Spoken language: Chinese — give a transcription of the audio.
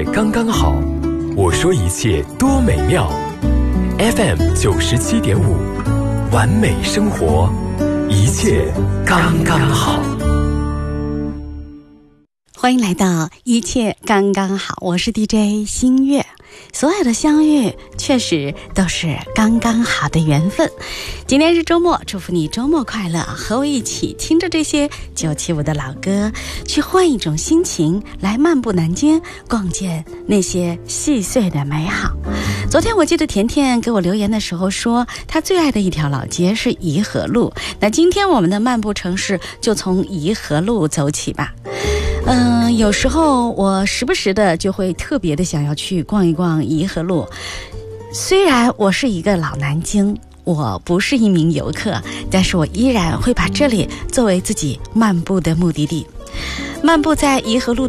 切刚刚好，我说一切多美妙。FM 97.5，完美生活，一切刚刚好。 欢迎来到一切刚刚好，我是 DJ 新月。所有的相遇确实都是刚刚好的缘分。今天是周末，祝福你周末快乐，和我一起听着这些975的老歌，去换一种心情，来漫步南京，逛见那些细碎的美好。昨天我记得甜甜给我留言的时候说，她最爱的一条老街是颐和路。那今天我们的漫步城市就从颐和路走起吧。有时候我时不时的就会特别的想要去逛一逛颐和路。虽然我是一个老南京，我不是一名游客，但是我依然会把这里作为自己漫步的目的地。漫步在颐和路